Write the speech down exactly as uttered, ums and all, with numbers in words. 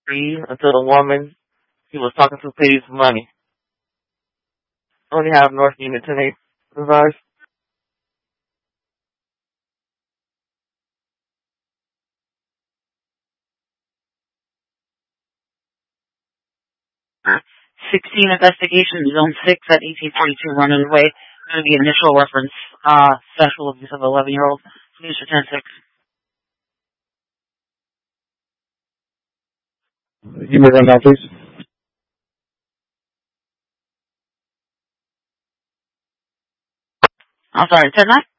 free until the woman he was talking to pays money. Only have North Unit tonight. Revised. sixteen investigation, zone six at eighteen forty-two running away. Going to be initial reference, uh, sexual abuse of eleven year old. Please return six. You may run now, please. I'm sorry, ten nine?